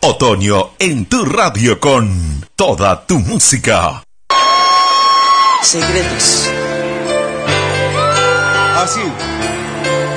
Otoño en tu radio con toda tu música. Secretos. Así.